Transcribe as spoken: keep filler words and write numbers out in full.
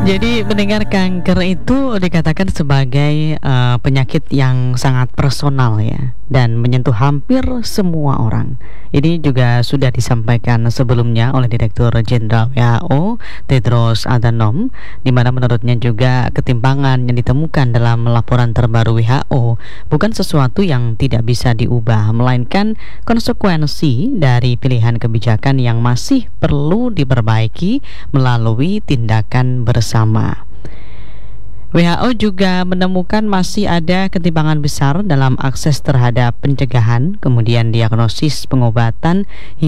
Jadi mendengar kanker itu dikatakan sebagai eh, penyakit yang sangat personal ya, dan menyentuh hampir semua orang. Ini juga sudah disampaikan sebelumnya oleh Direktur Jenderal W H O Tedros Adhanom, di mana menurutnya juga ketimpangan yang ditemukan dalam laporan terbaru W H O bukan sesuatu yang tidak bisa diubah, melainkan konsekuensi dari pilihan kebijakan yang masih perlu diperbaiki melalui tindakan bersama. W H O juga menemukan masih ada ketimpangan besar dalam akses terhadap pencegahan, kemudian diagnosis, pengobatan,